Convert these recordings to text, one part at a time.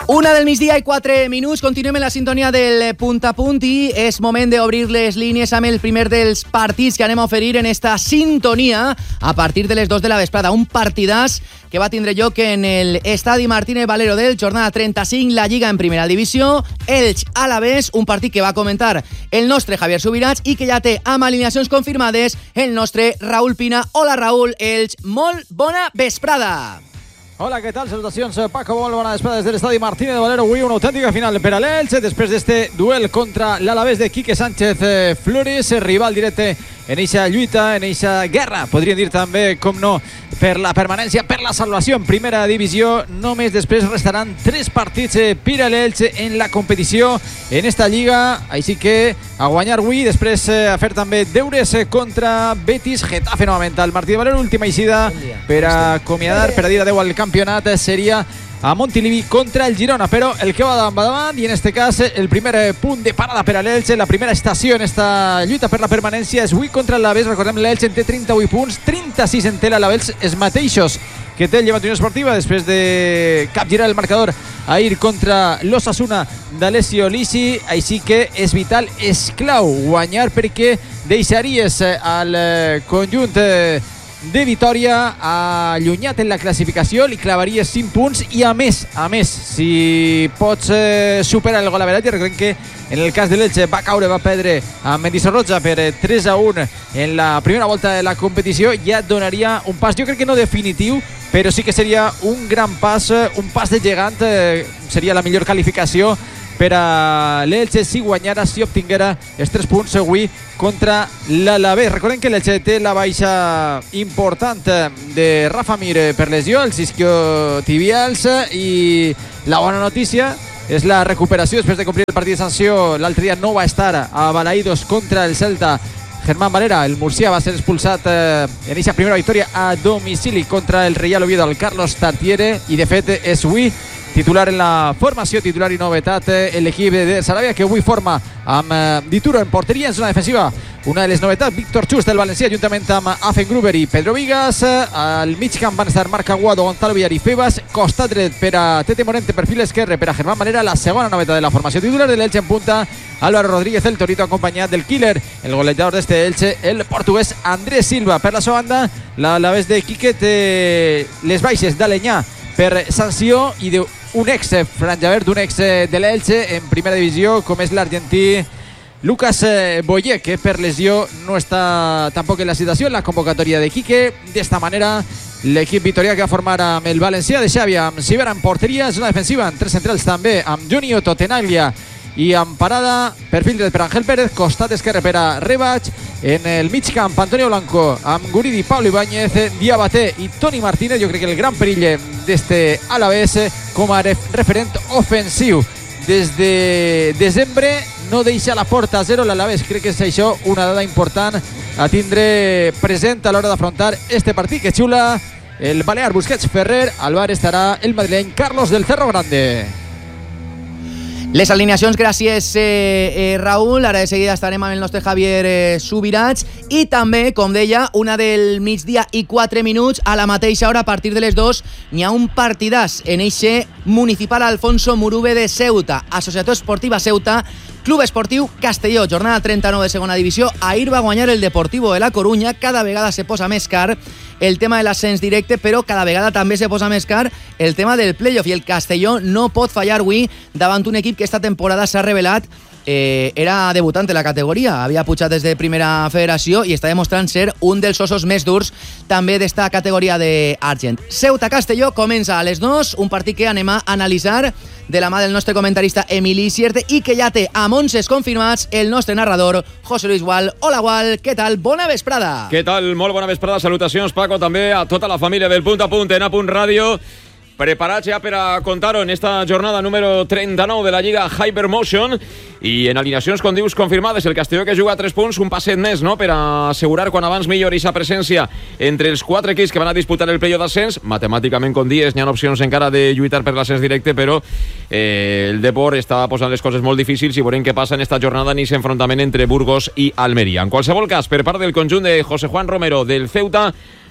Una del migdia i 4 minuts. Continuem en la sintonia del punt a punt i és moment d'obrir les línies amb el primer dels partits que anem a oferir en esta sintonia a partir de les 2 de la vesprada. Un partidàs que va tindre lloc en el Estadi Martínez Valero del jornada 35, la Lliga en primera divisió, Elx-Alavés, un partit que va comentar el nostre Javier Subirats i que ja té amb alineacions confirmades el nostre Raúl Pina. Hola Raúl, Elx, molt bona vesprada. Hola, què tal? Salutacions, Paco. Molt bona vesprada des de l'estadi Martínez de Valero. Avui una autèntica final per a l'Elx després d'este duel contra l'Alavés de Quique Sánchez Flores, rival directe en eixa lluita, en eixa guerra, podríem dir també, com no, per la permanència, per la salvació en primera divisió. Només després restaran 3 partits per a l'Elx en la competició en esta lliga, així que a guanyar avui, després a fer també deures contra Betis, Getafe novament al Martí de Valero. Última eixida per a acomiadar, per a dir adeu al campionat seria a Montilivi contra el Girona, però el que va davant i en este cas el primer punt de parada per a l'Elx, la primera estació en esta lluita per la permanència és avui contra l'Alavés. Recordem, l'Elx en té 38 punts, 36 en té l'Alavés, els mateixos que té el Llevant Unió Esportiva després de capgirar el marcador ahir contra l'Osasuna d'Alessio Lisi. Així que és vital, és clau guanyar perquè deixaries al conjunt de Vitòria allunyat en la classificació, li clavaries 5 punts i a més, si pots superar el golaveratge, recordem que en el cas de l'Elx va caure, va perdre a Mendizorroza per 3-1 en la primera volta de la competició, ja et donaria un pas, jo crec que no definitiu, però sí que seria un gran pas, un pas de gegant, seria la millor qualificació per a l'Elx si guanyara, si obtinguera els 3 punts avui contra l'Alavés. Recordem que l'Elx té la baixa important de Rafa Mir per lesió, els isquiotibials, i la bona notícia és la recuperació després de complir el partit de sanció. L'altre dia no va estar a Balaïdos contra el Celta Germán Valera. El murcià va ser expulsat en aquesta primera victòria a domicili contra el Real Oviedo del Carlos Tartiere i de fet és avui titular en la formació, titular i novetat l'equip de Sarabia, que avui forma amb Dituro en porteria. En zona defensiva, una de les novetats, Víctor Chus del Valencià juntament amb Afengruber i Pedro Vigas. Al mig camp van estar Marc Aguado, Gonzalo Villar i Febas. Costat dret per a Tete Morente, perfil esquerre per a Germán Valera. La segona novetat de la formació titular de l'Elx en punta, Álvaro Rodríguez, el Torito, acompanyat del killer, el golejador d'este Elx, el portuguès Andrés Silva. Per la seva banda, l'Alavés de Quique té les baixes d'Alenyà per sanció i d'un ex franjaver, d'un ex de l'Elx en primera divisió, com és l'argentí Lucas Boyer, que per lesió no està tampoc en la situació en la convocatòria de Quique. D'esta manera, l'equip vitorià que va formar amb el Valencià de Xavi, amb Sivera en porteria, zona defensiva amb 3 centrals també, amb Junio Totenaglia i amb parada, perfil dret per Ángel Pérez, costat esquerre per a Rebach. En el mig camp, Antonio Blanco amb Guridi, Pablo Ibáñez, Diabaté i Toni Martínez. Jo crec que el gran perill d'este Alavés com a referent ofensiu. Des de desembre no deixa la porta a 0 l'Alavés. Crec que és això una dada important a tindre present a l'hora d'afrontar este partit que xiula el balear Busquets Ferrer. Al bar estarà el madrileny Carlos del Cerro Grande. Les alineacions, gràcies Raúl. Ara de seguida estarem amb el nostre Javier Subirats i també, com deia, una del migdia i 4 minuts. A la mateixa hora, a partir de les 2, n'hi ha un partidàs en eixe Municipal Alfonso Murube de Ceuta, Associació Esportiva Ceuta, Club Esportiu Castelló, jornada 39 de segona divisió. Ahir va guanyar el Deportivo de la Corunya. Cada vegada se posa més car el tema de l'ascens directe, però cada vegada també se posa més car el tema del playoff, i el Castelló no pot fallar avui davant un equip que esta temporada s'ha revelat era debutant en la categoria, havia pujat des de primera federació i està demostrant ser un dels ossos més durs també d'esta categoria d'Argent. Ceuta-Castelló comença a les 2, un partit que anem a analitzar de la mà del nostre comentarista Emili Sierte i que ja té amb 11 confirmats el nostre narrador José Luis Gual. Hola Gual, què tal? Bona vesprada. Què tal? Molt bona vesprada, salutacions Paco, també a tota la família del Punt a Punt en A Punt Ràdio. Preparats ja per a contar-ho en esta jornada número 39 de la Lliga Hypermotion i en alineacions, com dius, confirmades. El Castelló que juga a 3 punts, un passet més, no?, per a assegurar quan abans millor aquesta presència entre els 4 equips que van a disputar el playoff d'ascens. Matemàticament, com dies, n'hi ha opcions encara de lluitar per l'ascens directe, però el Depor està posant les coses molt difícils i veurem què passa en esta jornada en aquest enfrontament entre Burgos i Almeria. En qualsevol cas, per part del conjunt de José Juan Romero del Ceuta,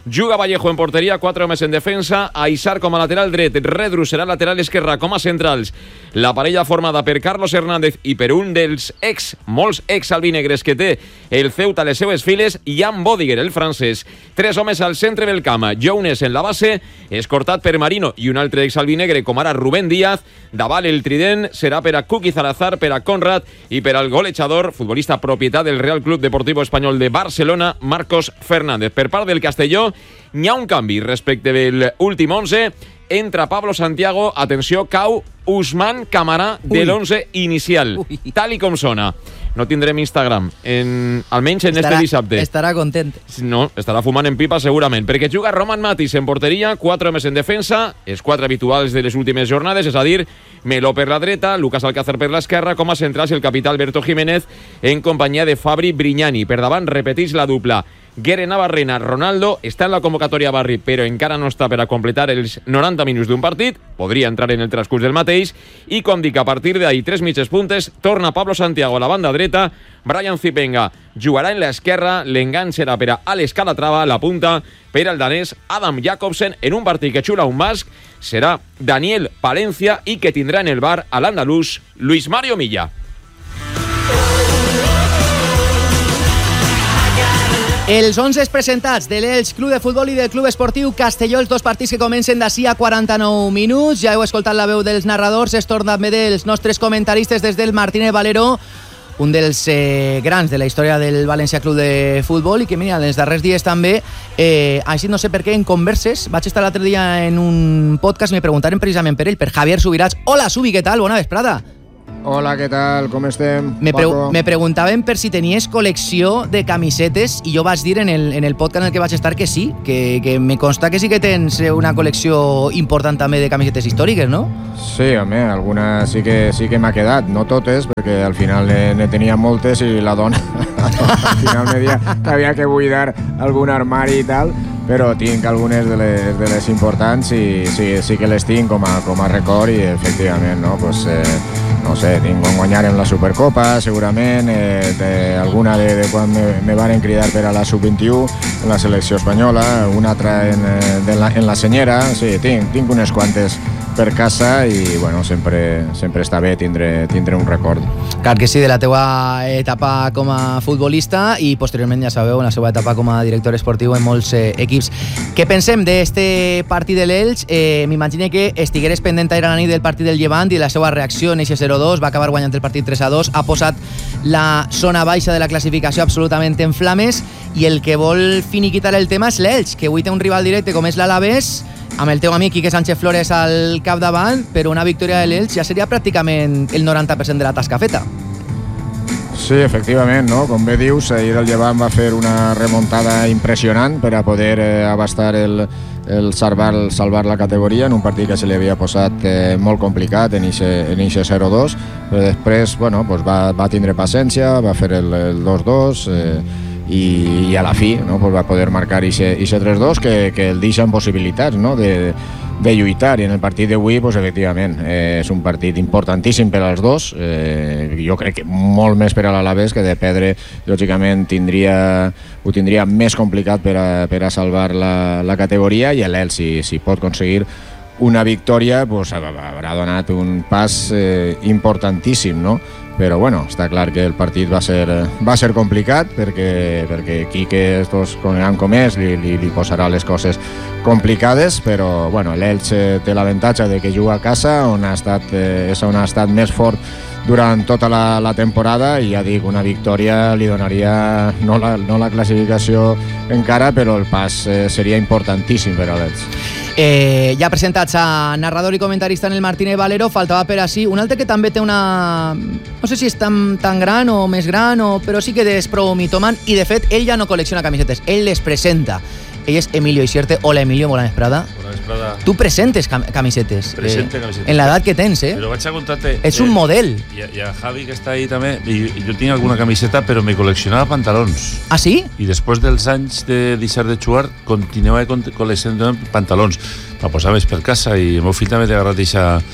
Juga Vallejo en porteria, 4 homes en defensa, Aissar com a lateral dret, Redru serà lateral esquerra com a centrals. La parella formada per Carlos Hernández i per un dels molts ex-albinegres que té el Ceuta a les seues files, Jan Bodiger, el francès. 3 homes al centre del camp, Jounes en la base, escortat per Marino i un altre ex-albinegre com ara Rubén Díaz. Davant el trident serà per a Kuki Zalazar, per a Conrad i per al golejador, futbolista propietat del Real Club Deportivo Espanyol de Barcelona, Marcos Fernández. Per part del Castelló, n'hi ha un canvi respecte del últim 11. Entra Pablo Santiago, atenció, cau Ousmane Camara de l'11 inicial. Tal i com sona. No tindrem Instagram, almenys en este dissabte. Estarà content. No, estarà fumant en pipa segurament, perquè juga Roman Matis en porteria, 4 homes en defensa, els 4 habituals de les últimes jornades, és a dir, Melo per la dreta, Lucas Alcázar per l'esquerra, com a centrals el capità Alberto Jiménez en companyia de Fabri Brignani. Per davant repeteix la dupla Guere Navarrena, Ronaldo. Està en la convocatòria Barri, però encara no està per a completar els 90 minuts d'un partit, podria entrar en el transcurs del mateix, i com dic, a partir d'ahí 3 mitges puntes, torna Pablo Santiago a la banda dreta, Brian Zipenga jugarà en l'esquerra, l'enganx serà per a Alex Calatrava, la punta per al danès Adam Jacobsen, en un partit que xula un basc serà Daniel Palencia i que tindrà en el bar a l'andalús Luis Mario Milla. Els 11 presentats de l'Elx Club de Futbol i del Club Esportiu Castelló, els 2 partits que comencen d'ací a 49 minuts. Ja heu escoltat la veu dels narradors, es torna també dels nostres comentaristes des del Martínez Valero, un dels grans de la història del València Club de Futbol, i que mira, en els darrers dies també, així no sé per què, en converses, vaig estar l'altre dia en un podcast i me preguntaren precisament per ell, per Javier Subirats. Hola, Subi, què tal? Bona vesprada. Hola, què tal? Com estem? Me preguntaven per si tenies col·lecció de camisetes i jo vaig dir en el podcast en el que vaig estar que sí, que me consta que sí que tens una col·lecció important també de camisetes històriques, no? Sí, home, alguna sí que m'ha quedat, no totes, perquè al final ne tenia moltes i la dona al final me deia que havia que buidar algun armari i tal, però tinc algunes de les importants i sí que les tinc com a record i efectivament, no? Pues, no sé, tinc quan guanyaren la Supercopa, segurament, alguna de quan me varen cridar per a la Sub-21 en la selecció espanyola, una altra en la Senyera, sí, tinc unes quantes per casa i bueno, sempre està bé tindre un record. Clar que sí, de la teua etapa com a futbolista i posteriorment, ja sabeu, en la seva etapa com a director esportiu en molts equips. Què pensem d'este partit de l'Elx? M'imagino que estigueres pendent ahir a la nit del partit del Llevant i la seva reacció en eixe 0-2, va acabar guanyant el partit 3-2, ha posat la zona baixa de la classificació absolutament en flames i el que vol finiquitar el tema és l'Elx, que avui té un rival directe com és l'Alavés, amb el teu amic Quique Sánchez Flores al capdavant, però una victòria de l'Elx ja seria pràcticament el 90% de la tasca feta. Sí, efectivament, no? Com bé dius, ahir el Llevant va fer una remuntada impressionant per a poder abastar el salvar la categoria en un partit que se li havia posat molt complicat en eixe 0-2, però després bueno, pues va tindre paciència, va fer el 2-2 i a la fi, no, pues va poder marcar eixe 3-2 que el deixa en possibilitats, no, de lluitar, i en el partit d'avui pues, efectivament és un partit importantíssim per als dos, jo crec que molt més per a l'Alavés, que de perdre lògicament ho tindria més complicat per a salvar la categoria, i l'Elx si pot aconseguir una victòria pues, haurà donat un pas importantíssim, no? Però bueno, està clar que el partit va ser complicat perquè Quique, conegut com és, li posarà les coses complicades, però bueno, l'Elx té l'avantatge de que juga a casa, on ha estat més fort durant tota la temporada, i ja dic, una victòria li donaria no la classificació encara, però el pas seria importantíssim per a l'Elx. Ja presentats a narrador i comentarista en el Martínez Valero, faltava per així un altre que també té una... no sé si és tan gran o més gran, però sí que és prou mitoman, i de fet ell ja no col·lecciona camisetes, ell les presenta. Ell és Emilio Isierte. Hola, Emilio, bona vesprada. Bona vesprada. Tu presentes camisetes. Presente camisetes. En l'edat que tens, Però vaig a contar-te... És un model. I a Javi, que està ahí també, jo tinc alguna camiseta, però me col·leccionava pantalons. Ah, sí? I després dels anys de deixar de jugar, continuava col·leccionant pantalons. Me posava més per casa, i el meu fill també t'ha agarrat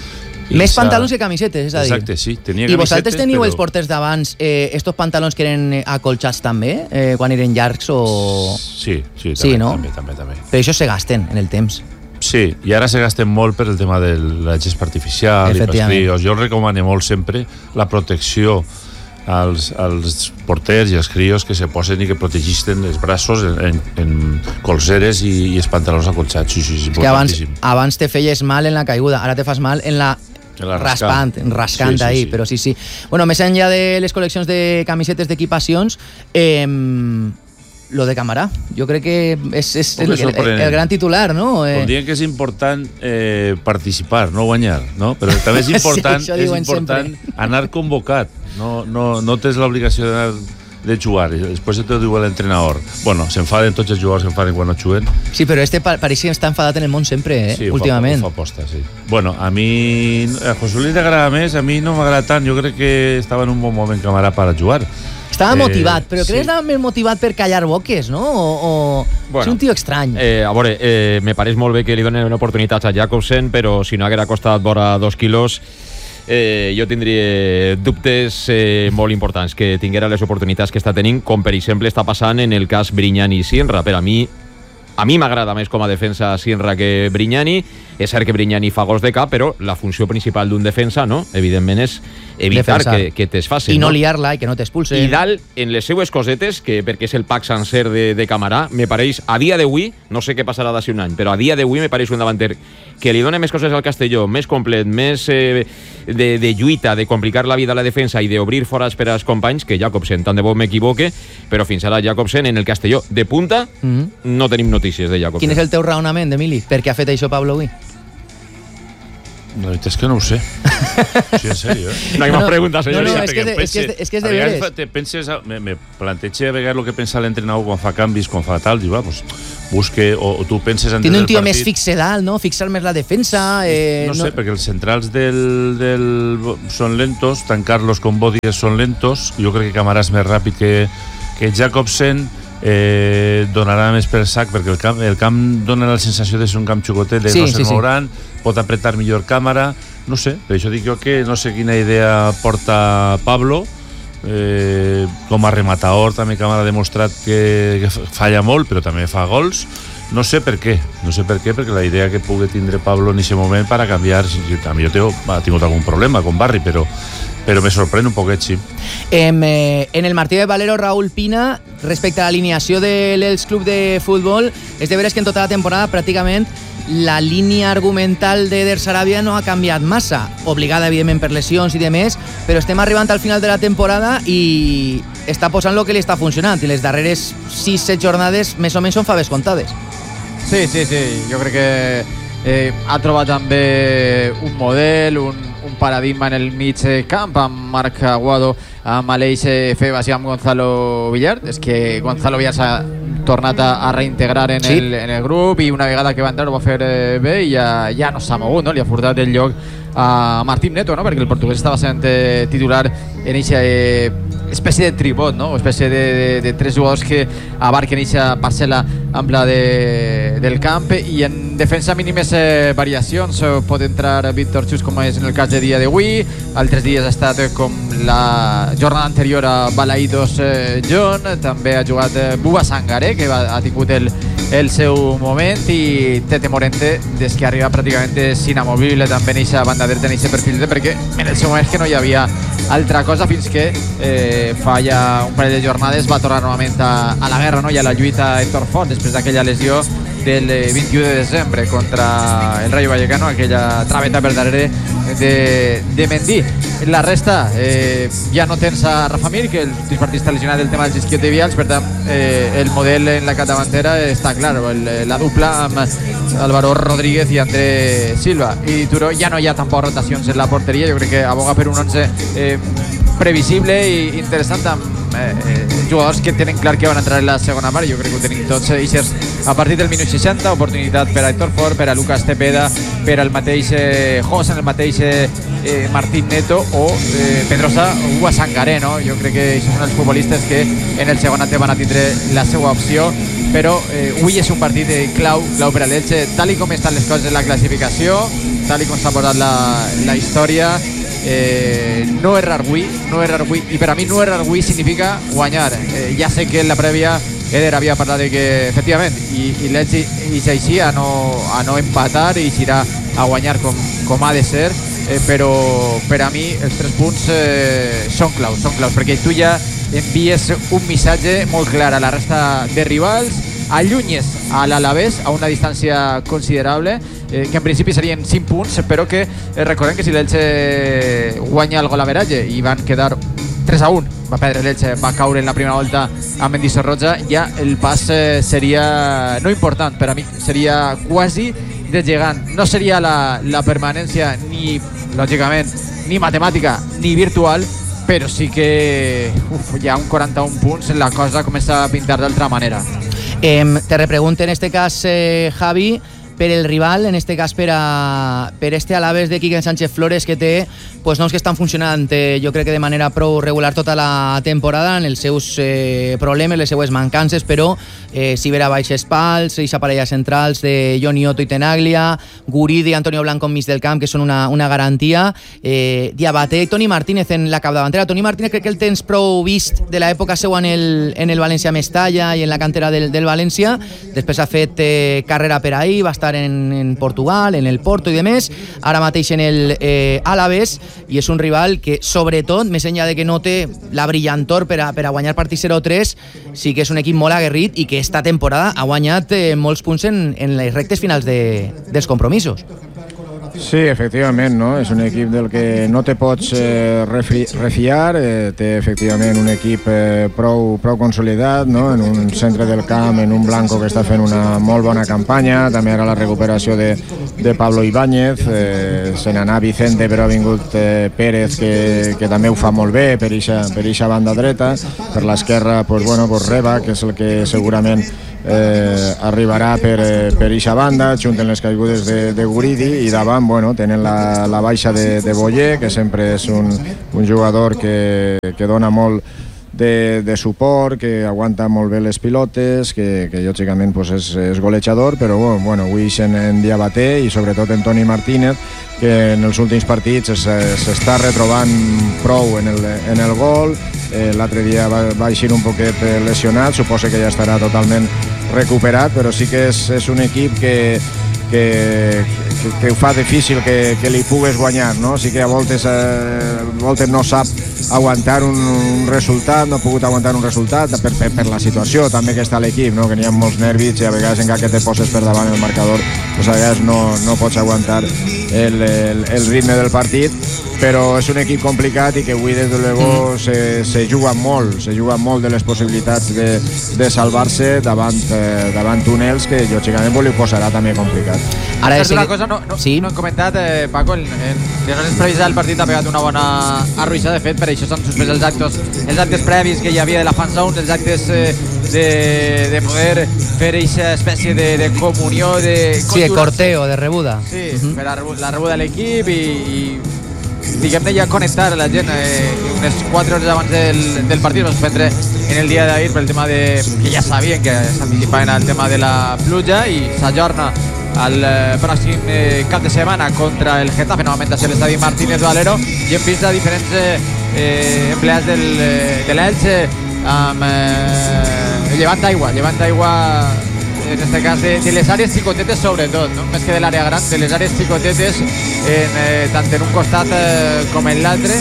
Més pantalons que camisetes, és a dir. Exacte, sí, tenia camisetes. I vosaltres teniu però... els porters d'abans estos pantalons que eren acolxats també, quan eren llargs o... Sí, sí, no? també. Però això se gasten en el temps. Sí, i ara se gasten molt per el tema de la gespa artificial i pels crios. Jo recomano molt sempre la protecció als porters i als crios que se posen i que protegisten els braços en colzeres i els pantalons acolxats. Sí, és importantíssim. Que abans te feies mal en la caiguda, ara te fas mal en la rascant sí, ahí, però sí. Bueno, més enllà de les col·leccions de camisetes d'equipacions, lo de Camarà, jo crec que és el gran titular, no? Com dient que és important participar, no guanyar, no? Però també és important, anar convocat. No tens l'obligació de jugar, després te ho diu l'entrenador. Bueno, s'enfaden tots els jugadors, s'enfaden quan no juguen. Sí, però pareix que està enfadat en el món sempre, sí, últimament. Ho fa posta, sí. Bueno, a mi, a José Luis t'agrada més, a mi no m'agrada tant, jo crec que estava en un bon moment Camarà per jugar. Estava motivat, però creus que estava més motivat per callar boques, no? Bueno, és un tio estrany. A veure, me pareix molt bé que li donen una oportunitat a Jacobsen, però si no haguera costat vora 2 quilos, jo tindria dubtes molt importants que tinguera les oportunitats que està tenint, com per exemple està passant en el cas Brignani i Sinra. Per a mi m'agrada més com a defensa Sinra que Brignani. És cert que Brignani fa gols de cap, però la funció principal d'un defensa, no? Evidentment, és evitar que t'esfacen. I no liar-la i que no t'expulsen. I dalt, en les seues cosetes, que perquè és el pack sencer de Camarà, me pareix, a dia d'avui, no sé què passarà d'ací un any, però a dia d'avui me pareix un davanter que li dona més coses al Castelló, més complet, més de lluita, de complicar la vida a la defensa i d'obrir forats per als companys, que Jacobsen, tant de bo m'equivoque, però fins ara Jacobsen en el Castelló de punta no tenim notícies de Jacobsen. Quin és el teu raonament, Emili? Per què ha fet això Pablo avui? La veritat és que no ho sé. Sí, en sèrio, No hi ha més preguntes, senyoria. No, és que és de veres. Me planteja a vegades el que pensa l'entrenador quan fa canvis, quan fa tal, diu, pues, busque, o tu penses antes del partit... Tiene un tio més fixe dalt, no? Fixar més la defensa... No sé, perquè els centrals són lentos, tant Carlos com Bodies són lentos, jo crec que Camarà és més ràpid que Jacobsen, donarà més per sac, perquè el camp dona la sensació de ser un camp xucotet, no se mouran, pot apretar millor Càmera, no sé, per això dic jo que no sé quina idea porta Pablo, com a rematador també Càmera ha demostrat que falla molt, però també fa gols. No sé per què, perquè la idea que pugui tindre Pablo en aquest moment per a canviar, també jo ha tingut algun problema con Barri, però me sorprèn un poquet, sí. En el Martí de Valero, Raúl Pina, respecte a l'alineació de l'Elx Club de Futbol, és de veres que en tota la temporada pràcticament la línia argumental d'Eder Sarabia no ha canviat massa, obligada evidentment per lesions i demés, però estem arribant al final de la temporada i està posant el que li està funcionant, i les darreres 6-7 jornades més o menys són faves comptades. Sí, jo crec que ha trobat també un model, un paradigma en el mig camp, amb Marc Aguado, amb Aleix Febas i amb Gonzalo Villar. És que Gonzalo Villar s'ha tornat a reintegrar en el grup, i una vegada que va entrar ho va fer bé i ja no s'ha mogut, no? Li ha furtat el lloc a Martín Neto, no? Perquè el portuguès estava sent titular en aquesta espècie de tribot, no? Espècie de tres jugadors que abarquen aquesta parcel·la ampla del camp, i en defensa mínimes variacions. Pot entrar Víctor Xus, com és en el cas de dia d'avui, altres dies ha estat com la jornada anterior a Balaïdos John, també ha jugat Buba Sangaré, que ha tingut el seu moment, i Tete Morente, des que arriba pràcticament és inamovible també en aquesta banda dreta, en aquest perfil, perquè en el seu moment és que no hi havia altra cosa, fins que fa ja un parell de jornades va tornar novament a la guerra, no? I a la lluita Héctor Font, després d'aquella lesió del 21 de desembre contra el Rayo Vallecano, aquella traveta per darrere de Mendy. La resta, ja no tens a Rafa Mir, que el dispartista està lesionat del tema dels isquiotibials, per tant el model en la capdavantera està clar, la dupla amb Álvaro Rodríguez i André Silva, i Turó ja no hi ha tampoc rotacions en la porteria. Jo crec que aboga per un 11 previsible i interessant, amb jugadors que tenen clar que van entrar en la segona part. Jo crec que ho tenim tots. A partir del minut 60, oportunitat per a Héctor Fort, per a Lucas Tepeda, per al mateix José, el mateix Martín Neto o Pedrosa o Sangaré, no? Jo crec que són els futbolistes que en el segon acte van a tindre la seva opció però avui és un partit clau per a l'Elche, tal com estan les coses en la classificació, tal com s'ha posat la història. No errar avui, i per a mi no errar avui significa guanyar. Ja sé que en la prèvia Eder havia parlat de que efectivament i l'Elche és així a no empatar i irà a guanyar com ha de ser, però per a mi els 3 punts són claus, perquè tu ja envies un missatge molt clar a la resta de rivals, allunyes a l'Alavés a una distància considerable, que en principi serien 5 punts, però que recordem que si l'Elche guanya el golaveratge i van quedar 3-1, va perdre l'Elche, va caure en la primera volta amb Mendizorroja, ja el pas seria no important, per a mi seria quasi de gegant. No seria la permanència ni, lògicament, ni matemàtica ni virtual, però sí que ja un 41 punts la cosa comença a pintar d'altra manera. Te repregunto en este cas, Javi, per el rival, en este cas per este Alavés de Quique Sánchez Flores, que té pues, noms que estan funcionant jo crec que de manera prou regular tota la temporada, en els seus problemes, les seues mancances, però si vera baixes pals, eixa parella centrals de Johnny Otto i Tenaglia, Guridi i Antonio Blanco enmig del camp, que són una garantia, Diabate i Toni Martínez en la capdavantera. Toni Martínez crec que el tens prou vist de l'època seua en el València Mestalla i en la cantera del València, després ha fet carrera per ahí, va estar en Portugal, en el Porto i demés, ara mateix en el Alavés, i és un rival que sobretot, més enllà de que no té la brillantor per a guanyar partits 0-3, sí que és un equip molt aguerrit i que esta temporada ha guanyat molts punts en les rectes finals dels compromisos. Sí, efectivament, no? És un equip del que no te pots refiar, té efectivament un equip prou consolidat, no? En un centre del camp, en un Blanco que està fent una molt bona campanya, també ara la recuperació de Pablo Ibáñez, se n'anà Vicente però ha vingut Pérez que també ho fa molt bé per ixa banda dreta, per l'esquerra pues, Reba, que és el que segurament arribarà per ixa banda, junten les caigudes de Guridi, i davant tenen la baixa de Boyer, que sempre és un jugador que dona molt de suport, que aguanta molt bé les pilotes, que lògicament pues, és golejador, però avui en Diabate i sobretot en Toni Martínez, que en els últims partits s'està retrobant prou en el gol. L'altre dia va eixir un poquet lesionat, suposo que ja estarà totalment recuperat, però sí que és un equip que ho fa difícil que li pugues guanyar, no? Sí que a voltes no sap aguantar un resultat, no ha pogut aguantar un resultat per la situació també que està l'equip, no? Que n'hi ha molts nervis i a vegades encara que te poses per davant el marcador pues a vegades no pots aguantar el ritme del partit, però és un equip complicat i que avui des de luego se juga molt de les possibilitats de salvar-se davant túnels que lògicament li posarà també complicat. Ara és una cosa, no hem comentat, Paco, en les hores prèvies del partit ha pegat una bona arruïssa, de fet, per això s'han suspès els actes previs que hi havia de la fan zone, els actes de poder fer aquesta espècie de comunió, de corteo, de rebuda. Sí, per la rebuda de l'equip i diguem-ne ja connectar la gent unes 4 hores abans del partit, va suspendre en el dia d'ahir pel tema que ja sabien que s'anticipaven al tema de la pluja, i s'ajorna al pròxim cap de setmana contra el Getafe, novament a ser l'estadi Martínez Valero, i hem vist a diferents empleats de l'Elche amb llevant aigua en este cas de les àrees xicotetes sobretot, no? Més que de l'àrea gran, de les àrees xicotetes tant en un costat com en l'altre,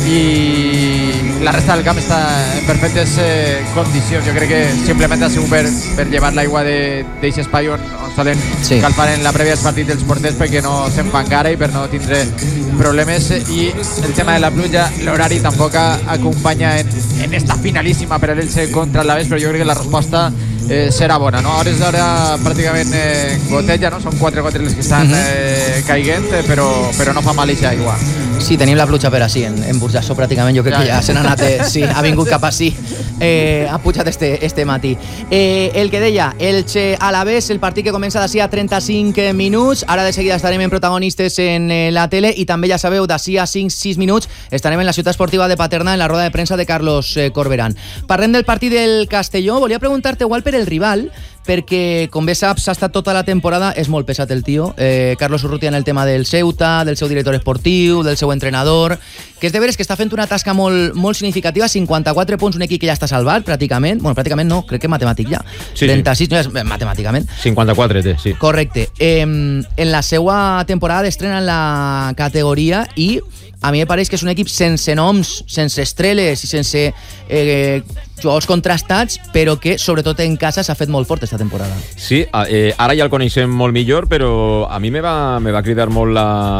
i la resta del camp està en perfectes condicions. Jo crec que simplement ha sigut per llevar l'aigua d'aquest espai on solen calfar en la prèvia partit dels porters perquè no se'n van cara i per no tindre problemes, i el tema de la pluja, l'horari tampoc acompanya en esta finalíssima per a l'Elche contra l'Alavés, però jo crec que la resposta serà bona, no? A hores d'hora pràcticament gotella, no? Són 4 gotes les que estan caiguent, però no fa mal eixa aigua. Sí, tenim la pluja per així, en Burjassó pràcticament, jo crec que ja se n'ha anat, sí, ha vingut cap així, ha pujat este matí. El que deia, Elche Alavés, el partit que comença d'ací a 35 minuts, ara de seguida estarem en protagonistes en la tele, i també ja sabeu, d'ací a 5-6 minuts estarem en la ciutat esportiva de Paterna en la roda de premsa de Carlos Corberán. Parlem del partit del Castelló, volia preguntar-te igual per el rival, perquè, com bé saps, ha estat tota la temporada, és molt pesat el tio, Carlos Urrutia en el tema del Ceuta, del seu director esportiu, del seu entrenador, que és de veres que està fent una tasca molt significativa, 54 punts, un equip que ja està salvat, pràcticament, bueno, pràcticament no, crec que matemàtic ja, sí, 36, no és matemàticament. 54 té, sí. Correcte. En la seva temporada d'estrena en la categoria i a mi me pareix que és un equip sense noms, sense estreles i sense jugadors contrastats, però que sobretot en casa s'ha fet molt fort esta temporada. Sí, ara ja el coneixem molt millor, però a mi me va cridar molt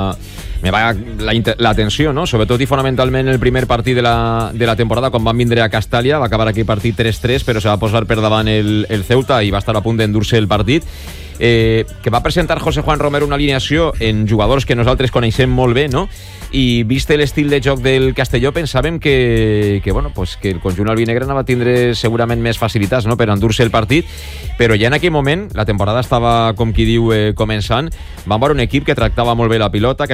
l'atenció, no? Sobretot i fonamentalment el primer partit de la temporada, quan van vindre a Castàlia, va acabar aquell partit 3-3, però se va posar per davant el Ceuta i va estar a punt d'endur-se el partit. Que va presentar José Juan Romero una alineació en jugadors que nosaltres coneixem molt bé, no? I vist l'estil de joc del Castelló pensàvem que el conjunt albinegre anava a tindre segurament més facilitats, no?, per endur-se el partit, però ja en aquell moment la temporada estava, com qui diu, començant. Vam veure un equip que tractava molt bé la pilota, que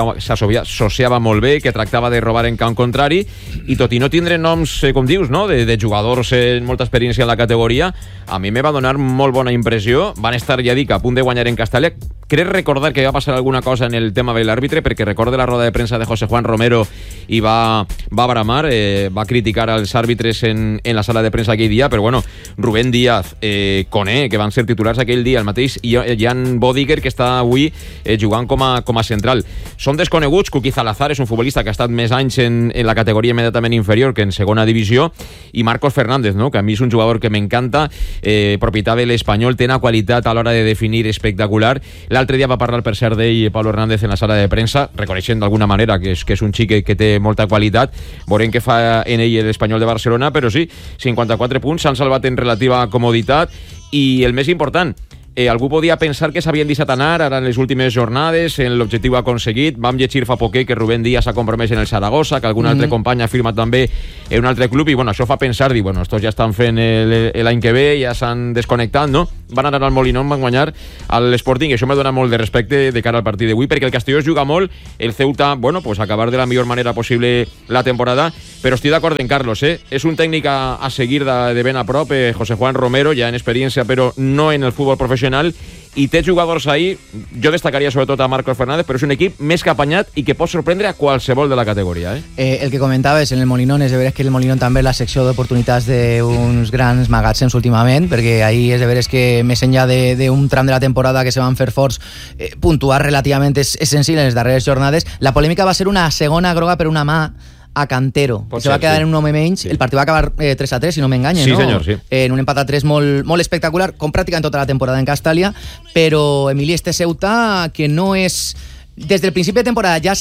s'associava molt bé, que tractava de robar en camp contrari, i tot i no tindre noms, com dius, no?, de jugadors amb molta experiència en la categoria, a mi me va donar molt bona impressió. Van estar, ja dic, a punt de guanyar en Castàlia. Crec recordar que va passar alguna cosa en el tema de l'àrbitre, perquè recorde la roda de premsa de José Juan Romero i va bramar, va criticar als àrbitres en la sala de premsa aquell dia, però bueno, Rubén Díaz, Koné, que van ser titulars aquell dia, el mateix Jan Bodiger, que està avui jugant com a central. Són desconeguts. Kuki Zalazar és un futbolista que ha estat més anys en la categoria immediatament inferior que en segona divisió, i Marcos Fernández, no?, que a mi és un jugador que m'encanta, propietat de l'Espanyol, té una qualitat a l'hora de definir espectacular. L'altre dia va parlar, per cert, d'ell Pablo Hernández en la sala de premsa, reconeixent d'alguna manera que és un xic que té molta qualitat. Veurem què fa en ell l'Espanyol de Barcelona, però sí, 54 punts, s'han salvat en relativa comoditat, i el més important, algú podia pensar que s'havien deixat anar ara en les últimes jornades, en l'objectiu aconseguit. Vam llegir fa poquet que Rubén Díaz s'ha compromès en el Saragossa, que algun altre company ha firmat també en un altre club, i bueno, això fa pensar, dir, bueno, estos ja estan fent l'any que ve, ja s'han desconnectat, no? Van anar al Molinón, van guanyar a l'Sporting, i això me dona molt de respecte de cara al partit d'avui, perquè el Castelló es juga molt, el Ceuta, bueno, pues acabar de la millor manera possible la temporada, però estic d'acord en Carlos, és un tècnic a seguir de ben a prop, José Juan Romero, ja en experiència, però no en el futbol professional, i té jugadors ahí. Jo destacaria sobretot a Marcos Fernández, però és un equip més que apanyat i que pot sorprendre a qualsevol de la categoria. El que comentaves en el Molinón, és de veres que el Molinón també és la secció d'oportunitats d'uns grans magatzems últimament, perquè ahí és de veres que més enllà d'un tram de la temporada que se van fer forts, puntuar relativament és senzill en les darreres jornades. La polèmica va ser una segona groga per una mà a Cantero, que se va quedar en un home menys. Sí. El partit va acabar 3-3, si no m'enganye, sí, no? Senyor, sí. En un empat a 3 molt espectacular, com pràcticament tota la temporada en Castàlia, però Emili, este Ceuta, que no és... Des del principi de temporada ja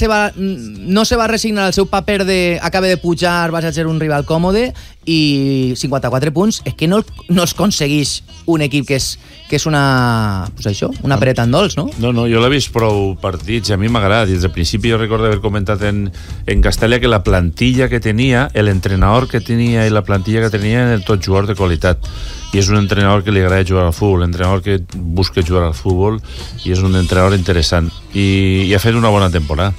no se va resignar al seu paper de acaba de pujar, va ser un rival còmode, i 54 punts és que no els aconsegueix un equip que és una, pues això, una pereta en dolç, no? No, jo l'he vist prou partits i a mi m'agrada. Des del principi jo recordo haver comentat en Castàlia que la plantilla que tenia, l'entrenador que tenia i la plantilla que tenia eren tots jugadors de qualitat, i és un entrenador que li agrada jugar al futbol, l'entrenador que busca jugar al futbol, i és un entrenador interessant, i ha fet una bona temporada,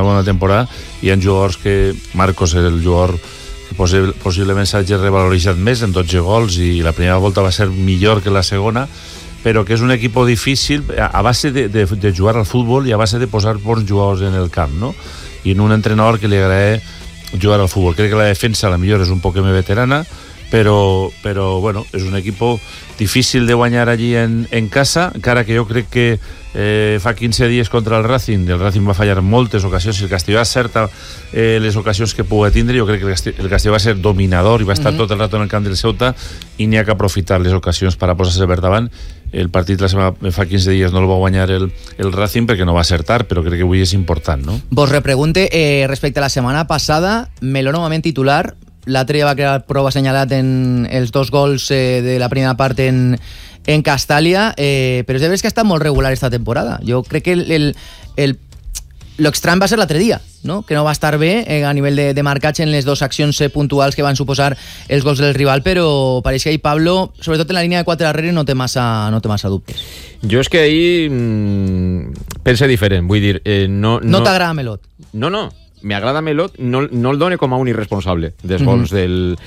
hi ha jugadors que Marcos és el jugador que possiblement s'hagi revaloritzat més en 12 gols, i la primera volta va ser millor que la segona, però que és un equip difícil a base de jugar al futbol i a base de posar bons jugadors en el camp, no? I en un entrenador que li agrada jugar al futbol. Crec que la defensa a la millor és un poc més veterana, però bueno, és un equip difícil de guanyar allí en casa, encara que jo crec que fa 15 dies contra el Racing va fallar en moltes ocasions, i el Castelló acerta les ocasions que pugui tindre. Jo crec que el Castelló va ser dominador i va estar tot el rato en el camp del Ceuta, i n'hi ha que aprofitar les ocasions per a posar-se per davant. El partit fa 15 dies no el va guanyar el Racing perquè no va acertar, però crec que avui és important, no? Vos repregunte, respecte a la setmana passada, Meló novament titular. L'altre ja va quedar prou assenyalat en els 2 gols de la primera part en Castàlia, però és de veres que ha estat molt regular esta temporada. Jo crec que l'extrem va ser l'altre dia, no? Que no va estar bé a nivell de marcatge en les 2 accions puntuals que van suposar els gols del rival, però pareix que ahí Pablo, sobretot en la línia de 4 darrere, no té massa dubtes. Jo és que ahí pense diferent, vull dir... No t'agrada Melot? No, m'agrada Melot, no el done com a un irresponsable dels gols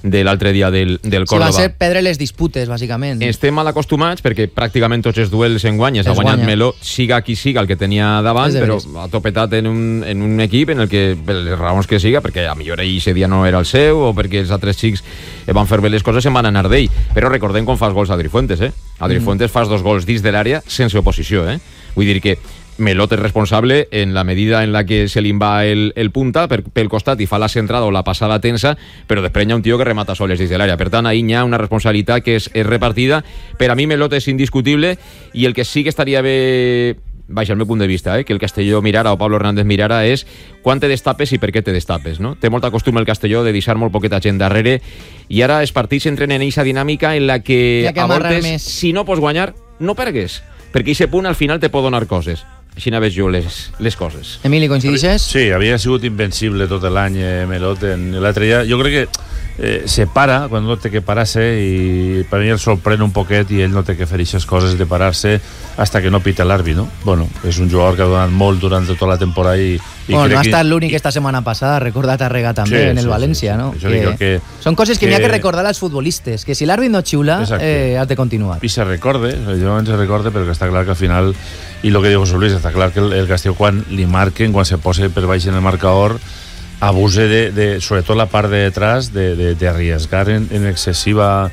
l'altre dia del Córdoba. Va ser perdre les disputes, bàsicament. Estem mal acostumats perquè pràcticament tots els duels en guanyes. Ha guanyat Meló, siga qui siga el que tenia davant, però ha topetat en un equip en el que, per les raons que siga, perquè a millor ell ese dia no era el seu o perquè els altres xics van fer bé les coses, se'n van anar d'ell. Però recordem com fas gols Adri Fuentes, Adri Fuentes fas 2 gols dins de l'àrea sense oposició, Vull dir que Melot és responsable en la medida en la que se li va el punta pel costat i fa la centrada o la passada tensa, però després hi ha un tio que remata soles dins de l'àrea. Per tant, ahí hi ha una responsabilitat que és repartida. Per a mi Melot és indiscutible, i el que sí que estaria bé, baix al meu punt de vista, que el Castelló mirara o Pablo Hernández mirara és quan te destapes i per què te destapes, no? Té molta costum el Castelló de deixar molt poqueta gent darrere, i ara els partits entren en aquesta dinàmica en la que a voltes, si no pots guanyar, no pergues, perquè aquest punt al final te pot donar coses. Així n'haves jo les coses. Emili, coincidixes? Sí, havia sigut invencible tot l'any Melot. L'altre dia, jo crec que se para quan no té que parar-se, i per mi el sorprèn un poquet i ell no té que fer aquestes coses de parar-se hasta que no pita l'àrbit, no? Bueno, és un jugador que ha donat molt durant tota la temporada i bueno, no ha estat l'únic esta setmana passada, recorda Tarrega també en el València, no? Que són coses que n'hi ha que recordar als futbolistes, que si l'àrbit no xiula, has de continuar. I se recorde, però que està clar que al final, i el que diu José Luis, està clar que el Castelló quan li marquen, quan se posa per baix en el marcador, abuse de sobretot la part de detrás, d'arriesgar en excessiva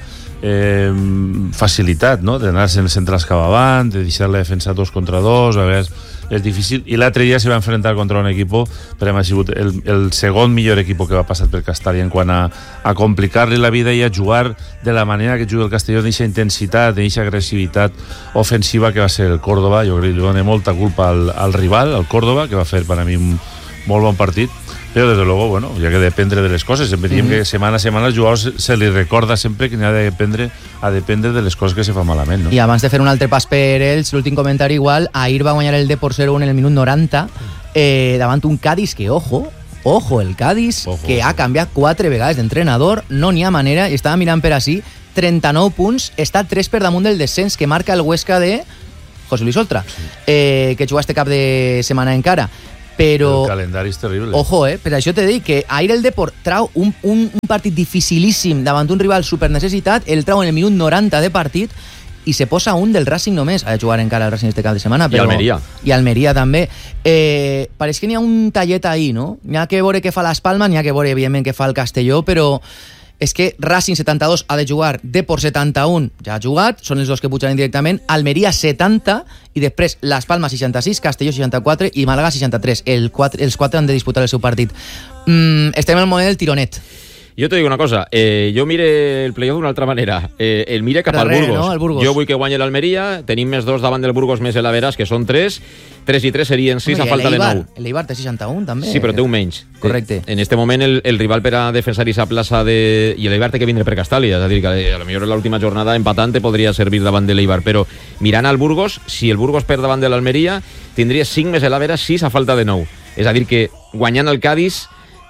facilitat, no? D'anar-se en centrals cap avant, de deixar la defensa 2 contra 2, a vegades és difícil, i l'altre dia se va enfrontar contra un equip, però ha sigut el segon millor equip que va passar per Castalla en quant a complicar-li la vida i a jugar de la manera que juga el Castelló, d'aquesta intensitat, d'aquesta agressivitat ofensiva que va ser el Córdoba. Jo crec que li dona molta culpa al rival, al Córdoba, que va fer per a mi un molt bon partit, però desde luego, bueno, hi ha que dependre de les coses. Sempre diem que setmana a setmana als jugadors se li recorda sempre que n'hi ha de dependre de les coses que se fa malament, no? I abans de fer un altre pas per ells, l'últim comentari igual, ahir va guanyar el Depor 0-1 en el minut 90 davant un Cádiz que, ojo, el Cádiz, que ha canviat 4 vegades d'entrenador, no n'hi ha manera, i estava mirant per així, 39 punts, està 3 per damunt del descens que marca el Huesca de José Luis Oltra, que juga este cap de setmana encara. Però, el calendari és terrible. Ojo, per això t'he dit que ahir el Depor trau un partit dificilíssim davant un rival supernecessitat, el trau en el minut 90 de partit i se posa un del Racing només. Ha de jugar encara el Racing este cap de setmana. Però, I Almeria també. Pareix que n'hi ha un tallet ahí, no? N'hi ha que veure què fa les Palmes, n'hi ha que veure, evidentment, què fa el Castelló, però és que Racing 72 ha de jugar, Depor 71 ja ha jugat, són els dos que pujaran directament, Almeria 70 i després Las Palmas 66, Castelló 64 i Màlaga 63. Els 4 han de disputar el seu partit. Estem en el moment del tironet. Jo te dic una cosa, jo mire el playoff d'una altra manera. El mire cap al Burgos. No? Burgos. Jo vull que guanyi l'Almeria, tenim més 2 davant del Burgos més l'Averàs, que són 3 i 3 serien 6 a falta de 9. L'Eibar té 61 també. Sí, però té un menys. Correcte. En este moment el rival per a defensar aquesta plaça de... I l'Eibar té que vindre per Castàlia, és a dir, que a lo millor l'última jornada empatant podria servir davant de l'Eibar, però mirant al Burgos, si el Burgos perd davant de l'Almeria, tindria 5 més l'Averàs, 6 a falta de 9. És a dir, que guanyant el Cádiz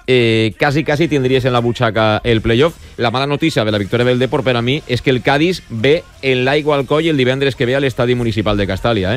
quasi tindries en la butxaca el playoff. La mala notícia de la victòria del Depor per a mi és que el Cádiz ve en l'aigua al coll el divendres que ve a l'estadi municipal de Castàlia,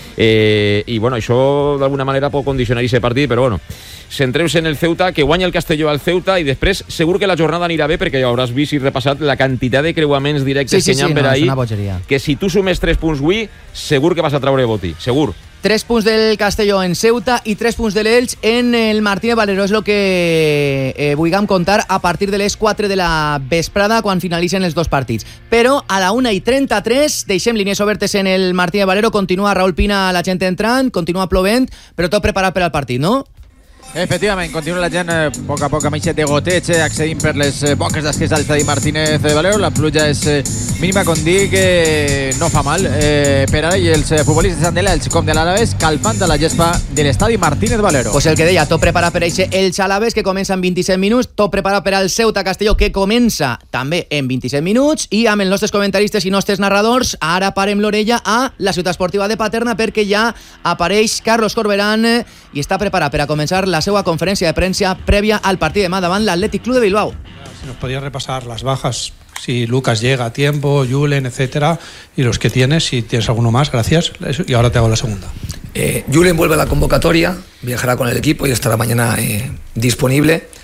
i bueno, això d'alguna manera pot condicionar aquest partit, però bueno, centreu-se en el Ceuta, que guanya el Castelló al Ceuta, i després segur que la jornada anirà bé, perquè ja hauràs vist i repassat la quantitat de creuaments directes que hi ha per ahir, que si tu sumes 3 punts avui, segur que vas a traure botí, segur. 3 punts del Castelló en Ceuta i 3 punts de l'Elx en el Martínez Valero. És el que vulguem contar a partir de les 4 de la vesprada, quan finalitzen els 2 partits. Però a la 1:33 deixem línies obertes en el Martínez Valero. Continua Raúl Pina, la gent entrant, continua plovent, però tot preparat per al partit, no? Efectivament, continua la gent a poc amb aquest de goteig, accedint per les boques d'esquers de l'estadi Martínez Valero. La pluja és mínima, com dic, no fa mal per ara, i els futbolistes tant de l'Elx com de l'Alaves calfant de la gespa de l'estadi Martínez Valero. Pues el que deia, tot preparat per eixe Elx Alaves, que comença en 27 minuts, tot preparat per al Ceuta Castelló, que comença també en 27 minuts, i amb els nostres comentaristes i nostres narradors, ara parem l'orella a la ciutat esportiva de Paterna, perquè ja apareix Carlos Corberán i està preparat per a començar la seva conferència de premsa prèvia al partit de demà davant l'Athletic Club de Bilbao. Si nos podías repasar las bajas, si Lucas llega a tiempo, Julen, etcétera, y los que tienes, si tienes alguno más, gracias. Y ahora te hago la segunda. Julen vuelve a la convocatoria, viajará con el equipo y estará mañana disponible.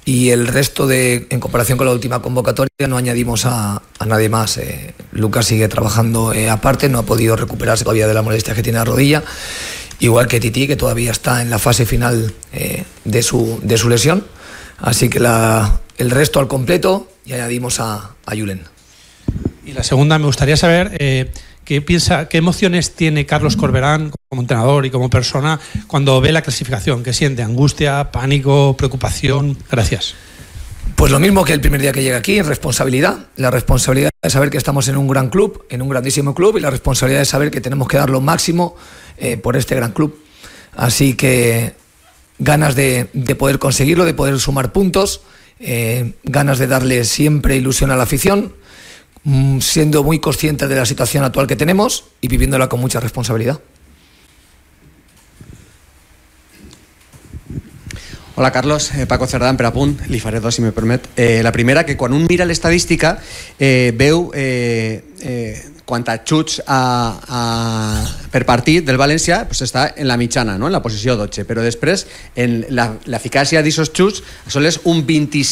y el resto en comparación con la última convocatoria no añadimos a nadie más. Lucas sigue trabajando aparte, no ha podido recuperarse todavía de la molestia que tiene en la rodilla, igual que Titi, que todavía está en la fase final de su lesión, así que el resto al completo y añadimos a Julen. Y la segunda, me gustaría saber qué emociones tiene Carlos Corberán como entrenador y como persona cuando ve la clasificación, qué siente, angustia, pánico, preocupación. Gracias. Pues lo mismo que el primer día que llegué aquí, responsabilidad. La responsabilidad de saber que estamos en un gran club, en un grandísimo club, y la responsabilidad de saber que tenemos que dar lo máximo por este gran club. Así que ganas de poder conseguirlo, de poder sumar puntos, ganas de darle siempre ilusión a la afición, siendo muy conscientes de la situación actual que tenemos y viviéndola con mucha responsabilidad. Hola Carlos, Paco Cerdán per Apunt, li faré dos si me permet. La primera, que quan un mira l'estadística veu quant a xuts per partit del València, pues està en la mitjana, no? En la posició 12, però després en l'eficàcia d'aquests xuts sols un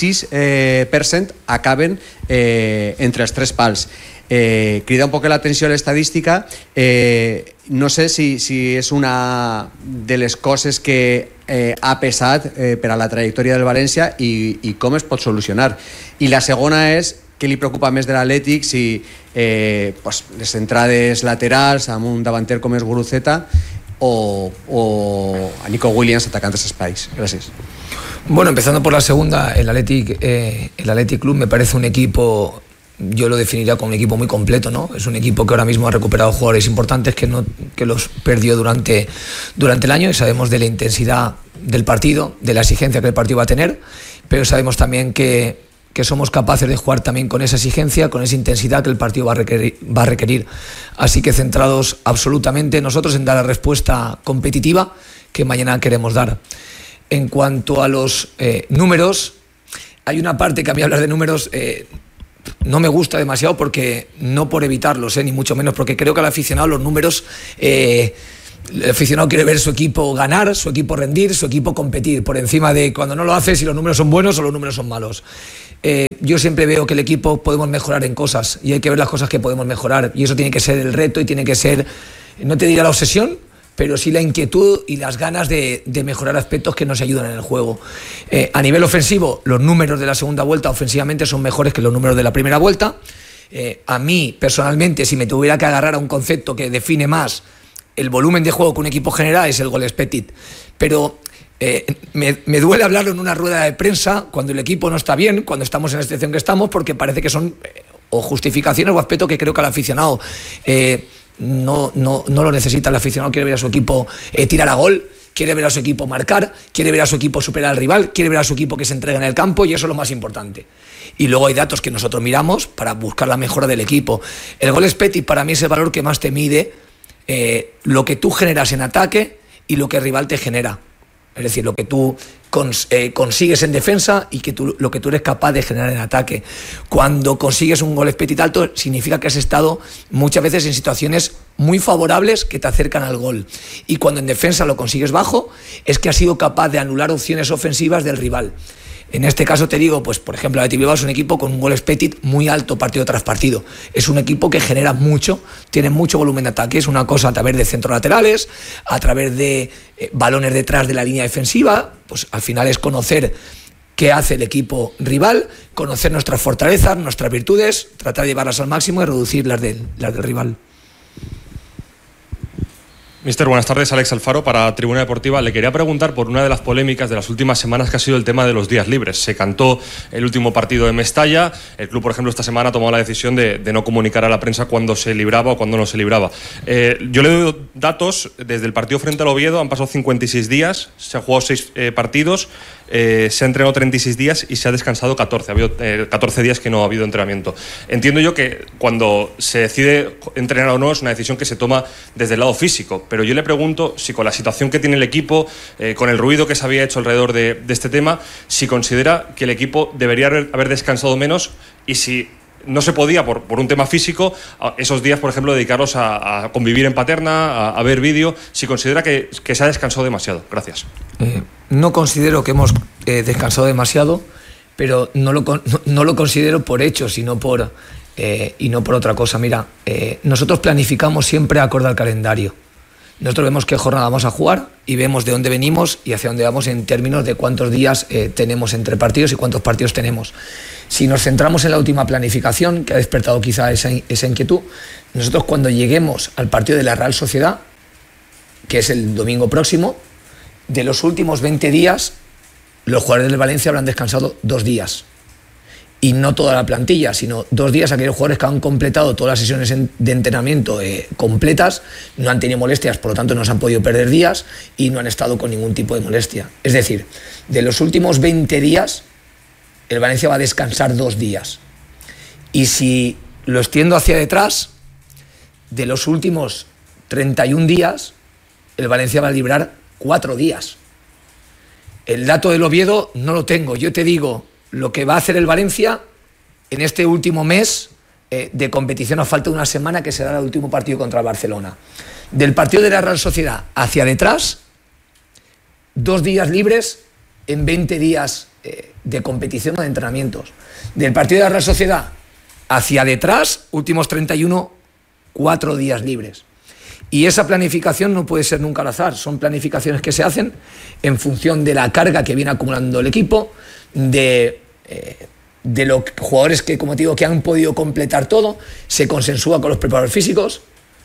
26% acaben entre els tres pals. Crida un poc l'atenció a l'estadística. No sé si és una de les coses que ha pesat per a la trajectòria del València i com es pot solucionar. I la segona és què li preocupa més de l'Atlètic, si les entrades laterals amb un davanter com és Guruceta o a Nico Williams atacant els espais. Gràcies. Bueno, empezando por la segunda, el Athletic Club me parece un equipo, yo lo definiría como un equipo muy completo, ¿no? Es un equipo que ahora mismo ha recuperado jugadores importantes que los perdió durante el año, y sabemos de la intensidad del partido, de la exigencia que el partido va a tener, pero sabemos también que somos capaces de jugar también con esa exigencia, con esa intensidad que el partido va a requerir. Así que centrados absolutamente nosotros en dar la respuesta competitiva que mañana queremos dar. En cuanto a los números, hay una parte que a mí hablar de números no me gusta demasiado, porque no por evitarlos, ni mucho menos, porque creo que al aficionado los números, el aficionado quiere ver su equipo ganar, su equipo rendir, su equipo competir, por encima de cuando no lo hace, si los números son buenos o los números son malos. Yo siempre veo que el equipo podemos mejorar en cosas, y hay que ver las cosas que podemos mejorar, y eso tiene que ser el reto, y tiene que ser, no te diré la obsesión, pero sí la inquietud y las ganas de mejorar aspectos que nos ayudan en el juego. A nivel ofensivo, los números de la segunda vuelta ofensivamente son mejores que los números de la primera vuelta. A mí, personalmente, si me tuviera que agarrar a un concepto que define más el volumen de juego que un equipo genera, es el goal expected. Pero me duele hablarlo en una rueda de prensa cuando el equipo no está bien, cuando estamos en la situación que estamos, porque parece que son o justificaciones o aspectos que creo que al aficionado no lo necesita. El aficionado quiere ver a su equipo tirar a gol, quiere ver a su equipo marcar, quiere ver a su equipo superar al rival, quiere ver a su equipo que se entrega en el campo, y eso es lo más importante. Y luego hay datos que nosotros miramos para buscar la mejora del equipo. El goal expected para mí es el valor que más te mide lo que tú generas en ataque y lo que el rival te genera. Es decir, lo que tú consigues en defensa y lo que tú eres capaz de generar en ataque. Cuando consigues un goal expected alto, significa que has estado muchas veces en situaciones muy favorables que te acercan al gol. Y cuando en defensa lo consigues bajo, es que has sido capaz de anular opciones ofensivas del rival. En este caso te digo, pues por ejemplo, el Athletic Bilbao es un equipo con un goal expected muy alto partido tras partido. Es un equipo que genera mucho, tiene mucho volumen de ataque. Es una cosa a través de centros laterales, a través de balones detrás de la línea defensiva. Pues al final es conocer qué hace el equipo rival, conocer nuestras fortalezas, nuestras virtudes, tratar de llevarlas al máximo y reducir las del rival. Mister, buenas tardes. Alex Alfaro para Tribuna Deportiva. Le quería preguntar por una de las polémicas de las últimas semanas, que ha sido el tema de los días libres. Se cantó el último partido de Mestalla. El club, por ejemplo, esta semana tomó la decisión de no comunicar a la prensa cuándo se libraba o cuándo no se libraba. Yo le doy datos. Desde el partido frente al Oviedo han pasado 56 días, se han jugado 6 partidos, se ha entrenado 36 días y se ha descansado 14. Ha habido 14 días que no ha habido entrenamiento. Entiendo yo que cuando se decide entrenar o no es una decisión que se toma desde el lado físico, pero yo le pregunto si con la situación que tiene el equipo, con el ruido que se había hecho alrededor de este tema, si considera que el equipo debería haber descansado menos, y si no se podía por un tema físico, esos días, por ejemplo, dedicarlos a convivir en Paterna, a ver vídeo, si considera que se ha descansado demasiado. Gracias. No considero que hemos descansado demasiado, pero no lo considero por hecho, sino por y no por otra cosa. Mira, nosotros planificamos siempre acorde al calendario. Nosotros vemos qué jornada vamos a jugar y vemos de dónde venimos y hacia dónde vamos en términos de cuántos días tenemos entre partidos y cuántos partidos tenemos. Si nos centramos en la última planificación, que ha despertado quizá esa inquietud, nosotros cuando lleguemos al partido de la Real Sociedad, que es el domingo próximo, de los últimos 20 días, los jugadores del Valencia habrán descansado 2 días. Y no toda la plantilla, sino 2 días aquellos jugadores que han completado todas las sesiones de entrenamiento completas, no han tenido molestias, por lo tanto no se han podido perder días y no han estado con ningún tipo de molestia. Es decir, de los últimos 20 días, el Valencia va a descansar 2 días. Y si lo extiendo hacia detrás, de los últimos 31 días, el Valencia va a librar 4 días. El dato del Oviedo no lo tengo, yo te digo lo que va a hacer el Valencia en este último mes de competición a falta de una semana, que será el último partido contra el Barcelona. Del partido de la Real Sociedad hacia detrás, 2 días libres en 20 días de competición o de entrenamientos. Del partido de la Real Sociedad hacia detrás, últimos 31, 4 días libres. Y esa planificación no puede ser nunca al azar, son planificaciones que se hacen en función de la carga que viene acumulando el equipo, de los jugadores que, como te digo, que han podido completar todo, se consensúa con los preparadores físicos.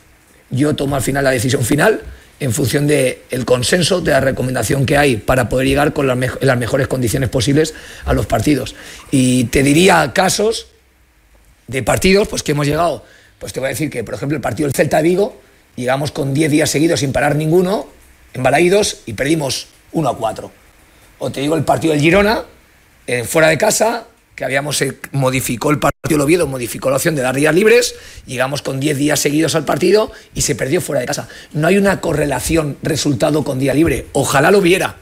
Yo tomo al final la decisión final en función del consenso, de la recomendación que hay para poder llegar con las mejores condiciones posibles a los partidos. Y te diría casos de partidos pues que hemos llegado, pues te voy a decir que, por ejemplo, el partido del Celta de Vigo, llegamos con 10 días seguidos sin parar ninguno, en Balaídos, y perdimos 1-4. O te digo el partido del Girona, fuera de casa, que modificó el partido del Oviedo, modificó la opción de dar días libres, llegamos con 10 días seguidos al partido y se perdió fuera de casa. No hay una correlación resultado con día libre. Ojalá lo viera.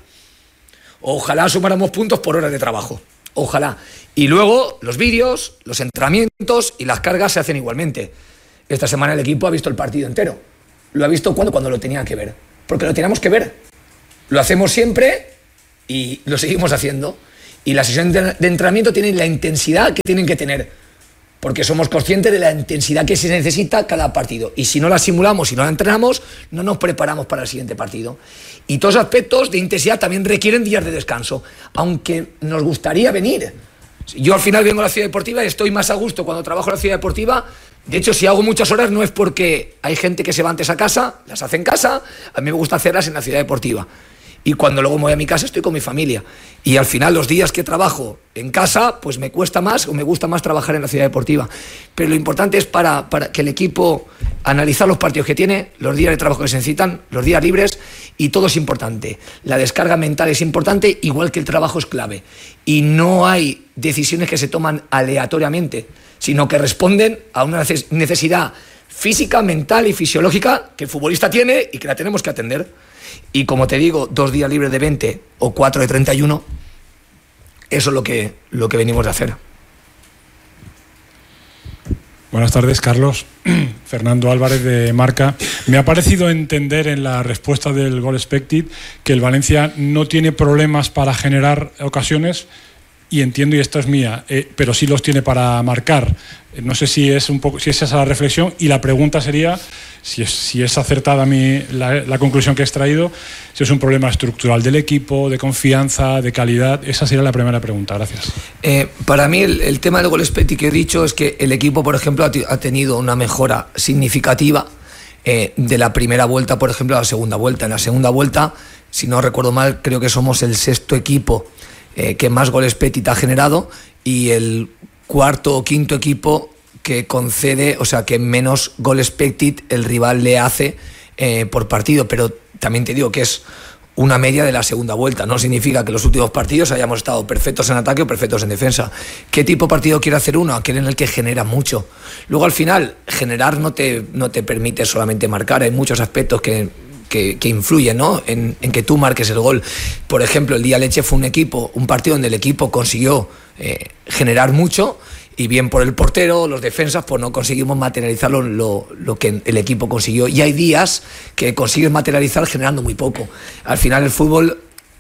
Ojalá sumáramos puntos por horas de trabajo. Ojalá. Y luego los vídeos, los entrenamientos y las cargas se hacen igualmente. Esta semana el equipo ha visto el partido entero. Lo ha visto cuando lo tenía que ver. Porque lo teníamos que ver. Lo hacemos siempre y lo seguimos haciendo. Y las sesiones de entrenamiento tienen la intensidad que tienen que tener, porque somos conscientes de la intensidad que se necesita cada partido. Y si no la simulamos y no la entrenamos, no nos preparamos para el siguiente partido. Y todos los aspectos de intensidad también requieren días de descanso, aunque nos gustaría venir. Yo al final vengo a la ciudad deportiva y estoy más a gusto cuando trabajo en la ciudad deportiva. De hecho, si hago muchas horas no es porque hay gente que se va antes a casa, las hace en casa, a mí me gusta hacerlas en la ciudad deportiva. Y cuando luego me voy a mi casa estoy con mi familia. Y al final los días que trabajo en casa, pues me cuesta más o me gusta más trabajar en la ciudad deportiva. Pero lo importante es para que el equipo analizar los partidos que tiene, los días de trabajo que se necesitan, los días libres, y todo es importante. La descarga mental es importante, igual que el trabajo es clave. Y no hay decisiones que se toman aleatoriamente, sino que responden a una necesidad física, mental y fisiológica que el futbolista tiene y que la tenemos que atender. Y como te digo, 2 días libres de 20 o 4 de 31, eso es lo que venimos de hacer. Buenas tardes, Carlos. Fernando Álvarez, de Marca. Me ha parecido entender en la respuesta del Goal Expected que el Valencia no tiene problemas para generar ocasiones, y entiendo, y esta es mía, pero sí los tiene para marcar. No sé si es esa la reflexión, y la pregunta sería si es acertada la conclusión que he extraído, si es un problema estructural del equipo, de confianza, de calidad. Esa sería la primera pregunta. Gracias. Para mí el tema del Goal Expected que he dicho es que el equipo, por ejemplo, ha tenido una mejora significativa de la primera vuelta, por ejemplo, a la segunda vuelta. En la segunda vuelta, si no recuerdo mal, creo que somos el 6º equipo que más Goal Expected ha generado, y el 4º o 5º equipo que concede, o sea, que menos Goal Expected el rival le hace por partido. Pero también te digo que es una media de la segunda vuelta. No significa que los últimos partidos hayamos estado perfectos en ataque o perfectos en defensa. ¿Qué tipo de partido quiere hacer uno? Aquel en el que genera mucho. Luego, al final, generar no te permite solamente marcar. Hay muchos aspectos que influyen, ¿no?, en que tú marques el gol. Por ejemplo, el día Leche fue un partido donde el equipo consiguió generar mucho, y bien por el portero, los defensas, pues no conseguimos materializar lo que el equipo consiguió. Y hay días que consigues materializar generando muy poco. Al final el fútbol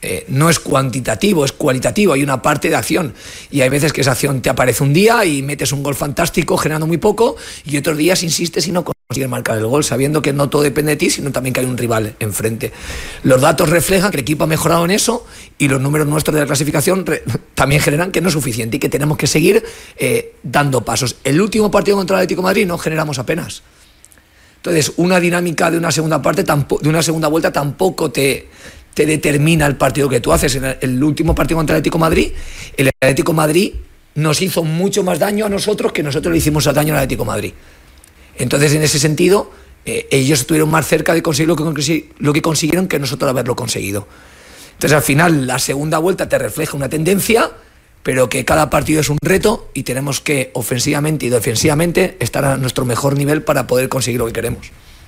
no es cuantitativo, es cualitativo, hay una parte de acción y hay veces que esa acción te aparece un día y metes un gol fantástico generando muy poco y otros días insistes y no consigues marcar el gol, sabiendo que no todo depende de ti, sino también que hay un rival enfrente. Los datos reflejan que el equipo ha mejorado en eso y los números nuestros de la clasificación también generan que no es suficiente y que tenemos que seguir dando pasos. El último partido contra el Atlético de Madrid no generamos apenas. Entonces, una dinámica de una segunda parte, de una segunda vuelta tampoco te determina el partido que tú haces. En el último partido contra el Atlético de Madrid, el Atlético de Madrid nos hizo mucho más daño a nosotros que nosotros le hicimos daño al Atlético de Madrid. Entonces, en ese sentido, ellos estuvieron más cerca de conseguir lo que consiguieron que nosotros haberlo conseguido. Entonces, al final, la segunda vuelta te refleja una tendencia, pero que cada partido es un reto y tenemos que ofensivamente y defensivamente estar a nuestro mejor nivel para poder conseguir lo que queremos.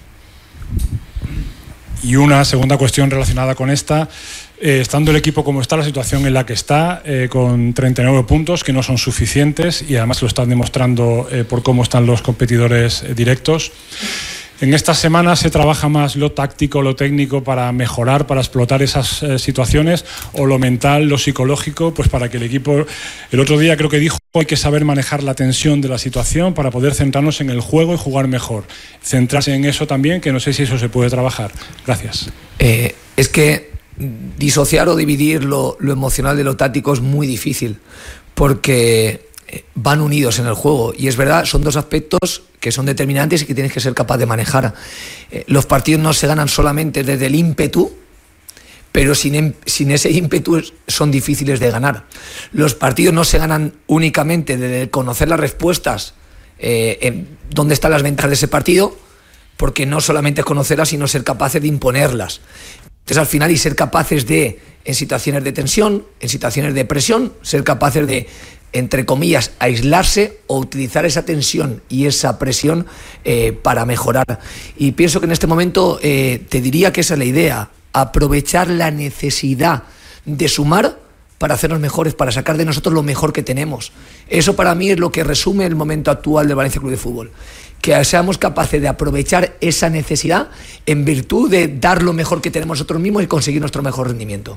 Y una segunda cuestión relacionada con esta, estando el equipo como está, la situación en la que está, con 39 puntos, que no son suficientes y además lo están demostrando por cómo están los competidores directos. En estas semanas se trabaja más lo táctico, lo técnico para mejorar, para explotar esas situaciones, o lo mental, lo psicológico, pues para que el equipo, el otro día creo que dijo, hay que saber manejar la tensión de la situación para poder centrarnos en el juego y jugar mejor. Centrarse en eso también, que no sé si eso se puede trabajar. Gracias. Es que disociar o dividir lo emocional de lo táctico es muy difícil, porque van unidos en el juego y es verdad, son dos aspectos que son determinantes y que tienes que ser capaz de manejar. Los partidos no se ganan solamente desde el ímpetu, pero sin ese ímpetu son difíciles de ganar. Los partidos no se ganan únicamente desde conocer las respuestas, dónde están las ventajas de ese partido, porque no solamente es conocerlas, sino ser capaces de imponerlas. Entonces, al final, y ser capaces de, en situaciones de tensión, en situaciones de presión, ser capaces de, entre comillas, aislarse o utilizar esa tensión y esa presión para mejorar. Y pienso que en este momento te diría que esa es la idea, aprovechar la necesidad de sumar para hacernos mejores, para sacar de nosotros lo mejor que tenemos. Eso para mí es lo que resume el momento actual del Valencia Club de Fútbol. Que seamos capaces de aprovechar esa necesidad en virtud de dar lo mejor que tenemos nosotros mismos y conseguir nuestro mejor rendimiento.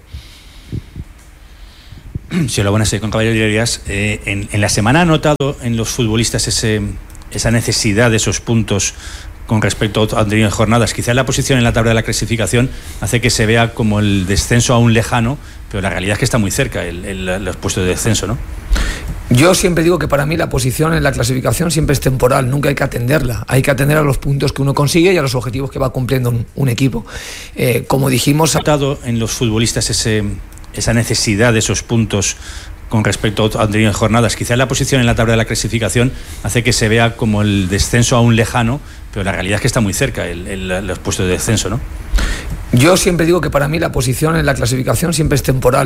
Sí, hola, buenas, con Caballero Llererías. En la semana ha notado en los futbolistas esa necesidad de esos puntos con respecto a anteriores jornadas. Quizás la posición en la tabla de la clasificación hace que se vea como el descenso aún lejano, pero la realidad es que está muy cerca los puestos de descenso, ¿no? Yo siempre digo que para mí la posición en la clasificación siempre es temporal, nunca hay que atenderla. Hay que atender a los puntos que uno consigue y a los objetivos que va cumpliendo un equipo. Como dijimos... Ha notado en los futbolistas esa necesidad de esos puntos con respecto a anteriores jornadas. Quizás la posición en la tabla de la clasificación hace que se vea como el descenso aún lejano, pero la realidad es que está muy cerca los puestos de descenso, ¿no? Yo siempre digo que para mí la posición en la clasificación siempre es temporal.